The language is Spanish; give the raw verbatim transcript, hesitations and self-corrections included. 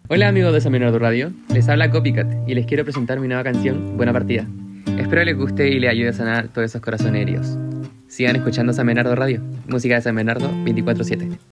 Hola amigos de San Bernardo Radio, les habla Copycat y les quiero presentar mi nueva canción, Buena Partida. Espero les guste y les ayude a sanar todos esos corazones heridos. Sigan escuchando San Bernardo Radio, música de San Bernardo veinticuatro siete.